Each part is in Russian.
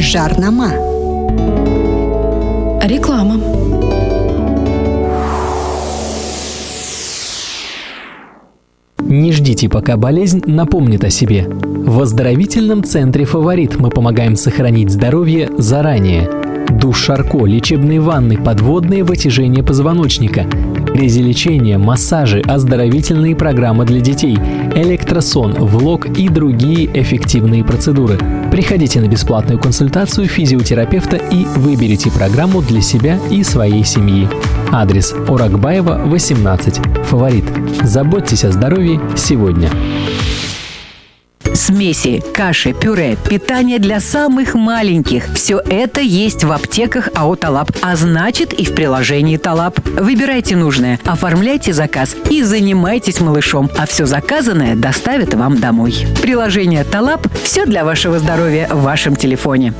Жарнама. Реклама. Не ждите, пока болезнь напомнит о себе. В оздоровительном центре «Фаворит» мы помогаем сохранить здоровье заранее. Душ Шарко, лечебные ванны, подводные вытяжения позвоночника, грязелечение, массажи, оздоровительные программы для детей, электросон, влог и другие эффективные процедуры. Приходите на бесплатную консультацию физиотерапевта и выберите программу для себя и своей семьи. Адрес: Оракбаева, 18. «Фаворит». Заботьтесь о здоровье сегодня. Смеси, каши, пюре, питание для самых маленьких – все это есть в аптеках АО «Талаб», а значит и в приложении «Талаб». Выбирайте нужное, оформляйте заказ и занимайтесь малышом, а все заказанное доставят вам домой. Приложение «Талаб» – все для вашего здоровья в вашем телефоне.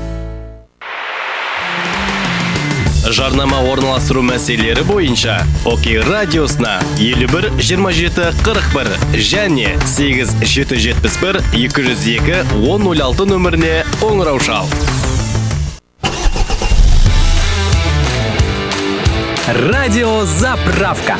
Жарнама орналастыру мәселелері бойынша Окей радиосына 51-27-41 және 8-771-202-1006 нөміріне қоңырау шал. Радиозаправка.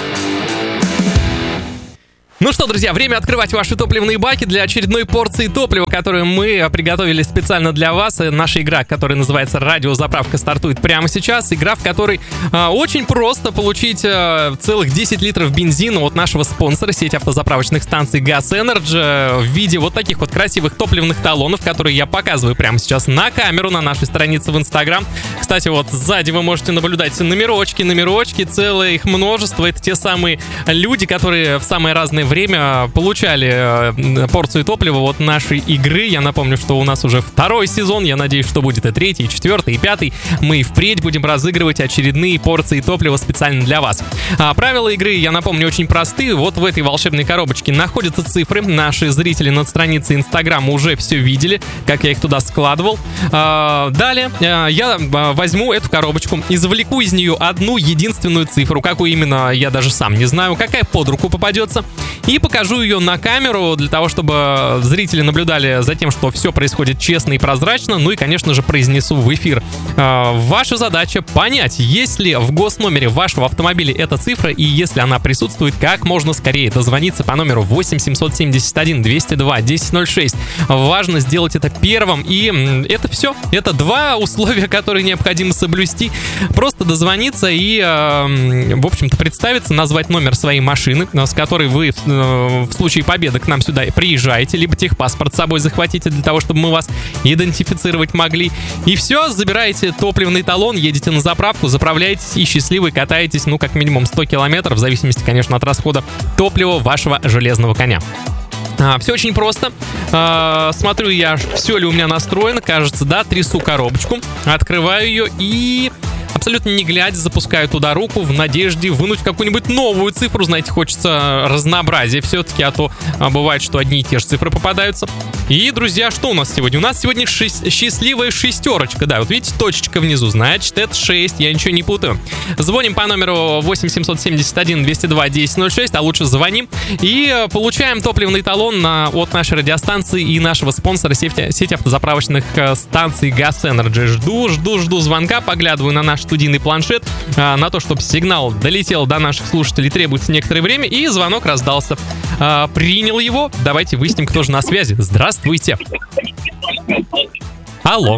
Ну что, друзья, время открывать ваши топливные баки для очередной порции топлива, которую мы приготовили специально для вас. Наша игра, которая называется «Радиозаправка», стартует прямо сейчас. Игра, в которой очень просто получить целых 10 литров бензина от нашего спонсора, сеть автозаправочных станций GasEnergy, в виде вот таких вот красивых топливных талонов, которые я показываю прямо сейчас на камеру на нашей странице в Instagram. Кстати, вот сзади вы можете наблюдать номерочки, целое их множество. Это те самые люди, которые в самые разные время получали порцию топлива от нашей игры. Я напомню, что у нас уже 2-й сезон. Я надеюсь, что будет и 3-й, и 4-й, и 5-й. Мы и впредь будем разыгрывать очередные порции топлива специально для вас. Правила игры, я напомню, очень простые. Вот в этой волшебной коробочке находятся цифры. Наши зрители на странице Instagram уже все видели, как я их туда складывал. Далее я возьму эту коробочку, извлеку из нее одну единственную цифру. Какую именно, я даже сам не знаю. Какая под руку попадется. И покажу ее на камеру, для того, чтобы зрители наблюдали за тем, что все происходит честно и прозрачно. Ну и, конечно же, произнесу в эфир. Ваша задача понять, есть ли в госномере вашего автомобиля эта цифра, и если она присутствует, как можно скорее дозвониться по номеру 8 771 202 1006. Важно сделать это первым, и это все. Это 2 условия, которые необходимо соблюсти. Просто дозвониться и, в общем-то, представиться, назвать номер своей машины, с которой вы в случае победы к нам сюда приезжаете, либо техпаспорт с собой захватите для того, чтобы мы вас идентифицировать могли. И все, забираете топливный талон, едете на заправку, заправляетесь и счастливы катаетесь, ну, как минимум 100 километров, в зависимости, конечно, от расхода топлива вашего железного коня. Все очень просто. Смотрю я, все ли у меня настроено. Кажется, да, трясу коробочку, открываю ее и... абсолютно не глядя, запускаю туда руку в надежде вынуть какую-нибудь новую цифру. Знаете, хочется разнообразия все-таки, а то бывает, что одни и те же цифры попадаются. И, друзья, что у нас сегодня? У нас сегодня счастливая шестерочка. Да, вот видите, точечка внизу, значит, это 6, я ничего не путаю. Звоним по номеру 8 771 202 1006, а лучше звоним. И получаем топливный талон от нашей радиостанции и нашего спонсора сети автозаправочных станций GasEnergy. Жду звонка, поглядываю на наш студийный планшет. На то, чтобы сигнал долетел до наших слушателей, требуется некоторое время, и звонок раздался. Принял его. Давайте выясним, кто же на связи. Здравствуйте. Алло.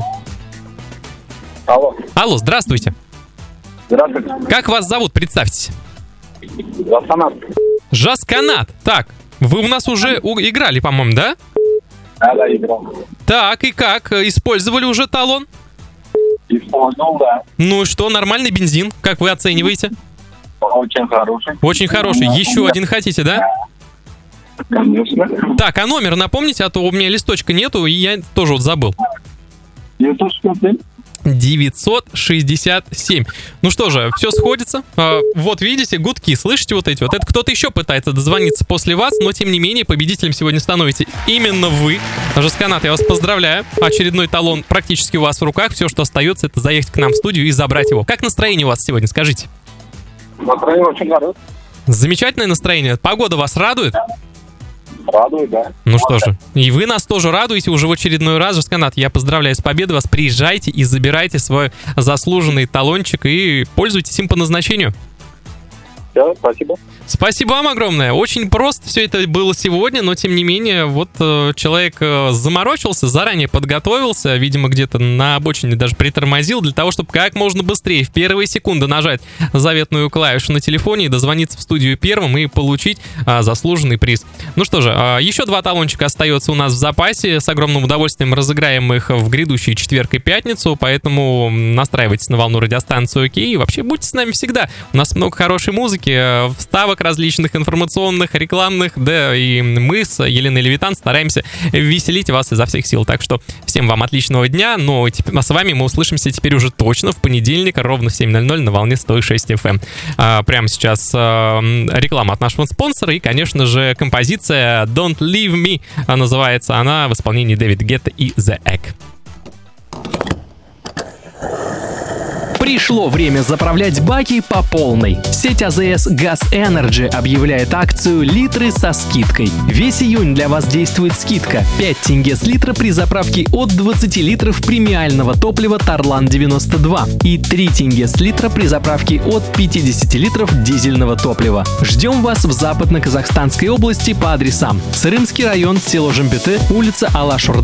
Алло, здравствуйте. Здравствуйте. Как вас зовут? Представьтесь. Жасканат. Жасканат. Так, вы у нас уже играли, по-моему, да? Да, играл. Так, и как? Использовали уже талон? Использовал, да. Ну и что, нормальный бензин? Как вы оцениваете? Очень хороший. Очень хороший. Еще один хотите, да? Конечно. Так, а номер напомните, а то у меня листочка нету, и я тоже вот забыл. 967. Ну что же, все сходится. Вот видите, гудки, слышите вот эти вот? Это кто-то еще пытается дозвониться после вас, но тем не менее победителем сегодня становитесь именно вы. Жасканат, я вас поздравляю. Очередной талон практически у вас в руках. Все, что остается, это заехать к нам в студию и забрать его. Как настроение у вас сегодня, скажите? Настроение очень хорошее. Замечательное настроение. Погода вас радует? Радует, да? Ну что же, и вы нас тоже радуете уже в очередной раз. Жасканат, я поздравляю с победой вас. Приезжайте и забирайте свой заслуженный талончик и пользуйтесь им по назначению. Все, спасибо. Спасибо вам огромное. Очень просто все это было сегодня, но тем не менее, вот человек заморочился, заранее подготовился, видимо, где-то на обочине даже притормозил для того, чтобы как можно быстрее в первые секунды нажать заветную клавишу на телефоне и дозвониться в студию первым и получить заслуженный приз. Ну что же, еще 2 талончика остается у нас в запасе. С огромным удовольствием разыграем их в грядущий четверг и пятницу, поэтому настраивайтесь на волну радиостанции ОК и вообще будьте с нами всегда. У нас много хорошей музыки, вставок различных информационных, рекламных, да и мы с Еленой Левитан стараемся веселить вас изо всех сил. Так что всем вам отличного дня, но с вами мы услышимся теперь уже точно в понедельник ровно в 7:00 на волне 106 FM. Прямо сейчас реклама от нашего спонсора и, конечно же, композиция Don't Leave Me называется она в исполнении Дэвида Гетта и The Egg. Пришло время заправлять баки по полной. Сеть АЗС Gas Energy объявляет акцию «Литры со скидкой». Весь июнь для вас действует скидка 5 тенге с литра при заправке от 20 литров премиального топлива Тарлан-92 и 3 тенге с литра при заправке от 50 литров дизельного топлива. Ждем вас в Западно-Казахстанской области по адресам: Сырымский район, село Жемпеты, улица Алашорда,